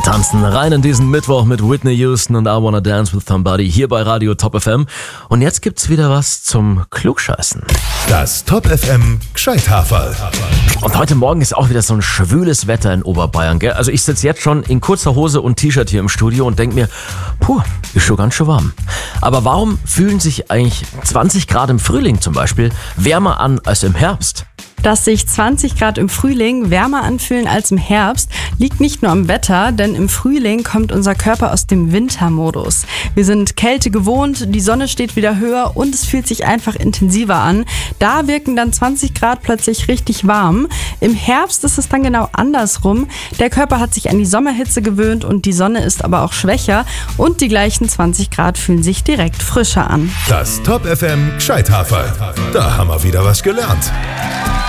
tanzen rein in diesen Mittwoch mit Whitney Houston und I Wanna Dance with Somebody hier bei Radio Top FM. Und jetzt gibt's wieder was zum Klugscheißen. Das Top FM Gescheithaferl. Und heute Morgen ist auch wieder so ein schwüles Wetter in Oberbayern, gell? Also ich sitze jetzt schon in kurzer Hose und T-Shirt hier im Studio und denke mir, ist schon ganz schön warm. Aber warum fühlen sich eigentlich 20 Grad im Frühling zum Beispiel wärmer an als im Herbst? Dass sich 20 Grad im Frühling wärmer anfühlen als im Herbst, liegt nicht nur am Wetter, denn im Frühling kommt unser Körper aus dem Wintermodus. Wir sind Kälte gewohnt, die Sonne steht wieder höher und es fühlt sich einfach intensiver an. Da wirken dann 20 Grad plötzlich richtig warm. Im Herbst ist es dann genau andersrum. Der Körper hat sich an die Sommerhitze gewöhnt und die Sonne ist aber auch schwächer und die gleichen 20 Grad fühlen sich direkt frischer an. Das Top FM Gescheithaferl. Da haben wir wieder was gelernt.